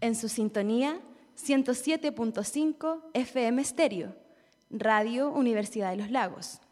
En su sintonía, 107.5 FM Estéreo, Radio Universidad de los Lagos.